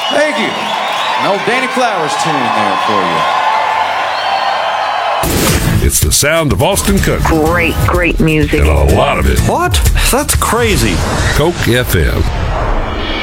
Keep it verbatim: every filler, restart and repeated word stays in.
Thank you. An old Danny Flowers tune there for you. It's the sound of Austin country. Great, great music. And a lot of it. What? That's crazy. Coke F M.